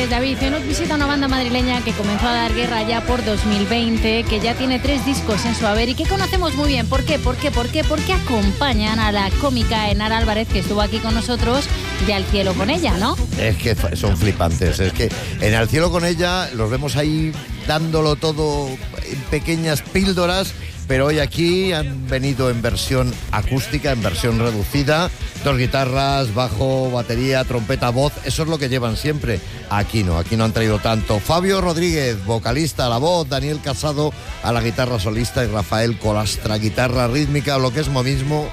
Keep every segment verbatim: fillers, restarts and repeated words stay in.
tardes, David. Hoy nos visita una banda madrileña que comenzó a dar guerra ya por dos mil veinte, que ya tiene tres discos en su haber y que conocemos muy bien. ¿Por qué? ¿Por qué? ¿Por qué? Porque acompañan a la cómica Enara Álvarez, que estuvo aquí con nosotros, y Al cielo con ella, ¿no? Es que son flipantes. Es que en Al cielo con ella los vemos ahí dándolo todo en pequeñas píldoras. Pero hoy aquí han venido en versión acústica, en versión reducida, dos guitarras, bajo, batería, trompeta, voz, eso es lo que llevan siempre. Aquí no, aquí no han traído tanto. Fabio Rodríguez, vocalista a la voz, Daniel Casado a la guitarra solista y Rafael Colastra, guitarra rítmica, o lo que es lo mismo.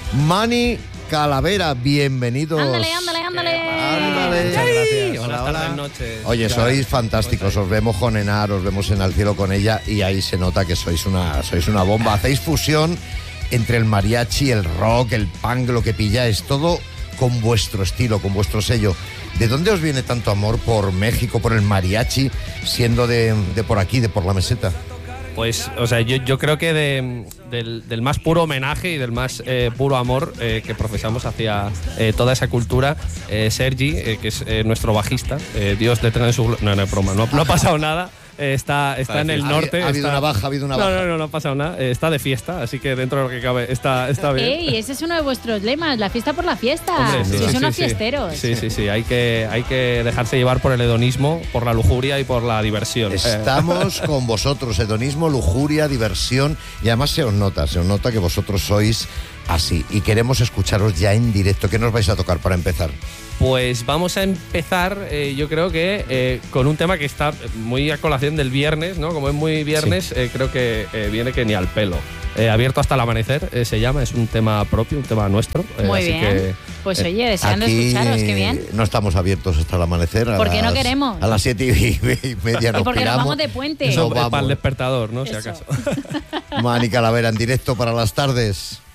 Mani Calavera, bienvenidos. Ándale, ándale, ándale. Ándale. Muchas gracias. Hola, Hola, buenas noches. Oye, Ya. sois fantásticos, os vemos con Enar, os vemos en Al cielo con ella y ahí se nota que sois una, sois una bomba. Hacéis fusión entre el mariachi, el rock, el punk, lo que pilláis, todo con vuestro estilo, con vuestro sello. ¿De dónde os viene tanto amor por México, por el mariachi, siendo de, de por aquí, de por la meseta? Pues, o sea, yo, yo creo que de, del, del más puro homenaje y del más eh, puro amor eh, que profesamos hacia eh, toda esa cultura, eh, Sergi, eh, que es eh, nuestro bajista, eh, Dios le tenga en su... glo- No, no es broma, no, no ha pasado nada. Eh, está está en el Ha- norte. ha habido está- una baja, ha habido una no, baja. No, no, no ha pasado nada. Eh, está de fiesta, así que dentro de lo que cabe está, está bien. Ey, ese es uno de vuestros lemas, la fiesta por la fiesta. Hombre, sí, Sois sí, unos sí, fiesteros. Sí, sí, sí. Hay que, hay que dejarse llevar por el hedonismo, por la lujuria y por la diversión. Estamos con vosotros, hedonismo, lujuria, diversión, y además se os nota, se os nota que vosotros sois así y queremos escucharos ya en directo. ¿Qué nos vais a tocar para empezar? Pues vamos a empezar, eh, yo creo que eh, con un tema que está muy a colación del viernes, ¿no? Como es muy viernes, eh, creo que eh, viene que ni al pelo. Eh, Abierto hasta el amanecer, eh, se llama, es un tema propio, un tema nuestro. eh, Muy así bien. que, Pues eh, oye, deseando Aquí escucharos, qué bien. no estamos abiertos hasta el amanecer. A ¿Por qué no las- queremos? A las siete y media nos Y porque nos piramos. vamos de puente. Eso Nos es para el vamos. despertador, ¿no? Si Eso. acaso. Mani Calavera en directo para las tardes.